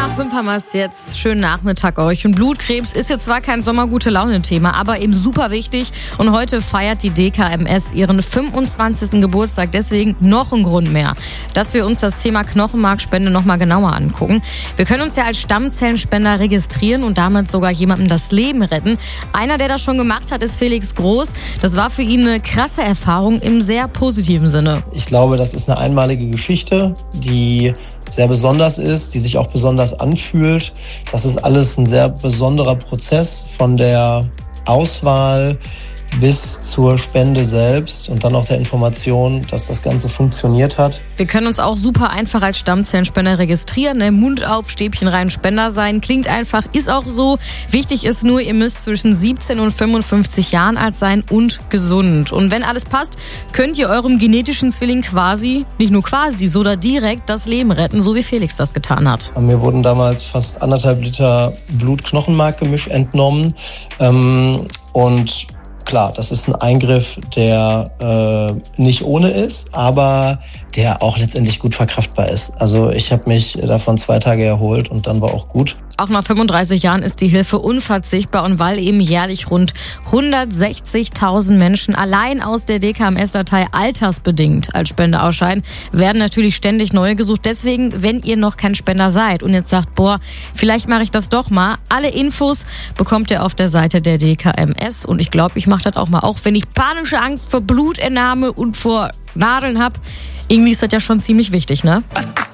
nach 5 haben wir es jetzt. Schönen Nachmittag euch. Und Blutkrebs ist jetzt zwar kein Sommergute-Laune-Thema, aber eben super wichtig. Und heute feiert die DKMS ihren 25. Geburtstag. Deswegen noch ein Grund mehr, dass wir uns das Thema Knochenmarkspende nochmal genauer angucken. Wir können uns ja als Stammzellenspender registrieren und damit sogar jemandem das Leben retten. Einer, der das schon gemacht hat, ist Felix Groß. Das war für ihn eine krasse Erfahrung im sehr positiven Sinne. Ich glaube, das ist eine einmalige Geschichte, die sehr besonders ist, die sich auch besonders anfühlt. Das ist alles ein sehr besonderer Prozess von der Auswahl bis zur Spende selbst und dann auch der Information, dass das Ganze funktioniert hat. Wir können uns auch super einfach als Stammzellenspender registrieren. Mund auf, Stäbchen rein, Spender sein. Klingt einfach, ist auch so. Wichtig ist nur, ihr müsst zwischen 17 und 55 Jahren alt sein und gesund. Und wenn alles passt, könnt ihr eurem genetischen Zwilling quasi, nicht nur quasi, sondern direkt das Leben retten, so wie Felix das getan hat. Mir wurden damals fast 1,5 Liter Blut-Knochenmark-Gemisch entnommen. Und klar, das ist ein Eingriff, der nicht ohne ist, aber der auch letztendlich gut verkraftbar ist. Also ich habe mich davon 2 Tage erholt und dann war auch gut. Auch nach 35 Jahren ist die Hilfe unverzichtbar und weil eben jährlich rund 160.000 Menschen allein aus der DKMS-Datei altersbedingt als Spender ausscheiden, werden natürlich ständig neue gesucht. Deswegen, wenn ihr noch kein Spender seid und jetzt sagt, vielleicht mache ich das doch mal, alle Infos bekommt ihr auf der Seite der DKMS und ich glaube, ich mache das auch mal, auch wenn ich panische Angst vor Blutentnahme und vor Nadeln habe. Irgendwie ist das ja schon ziemlich wichtig, ne?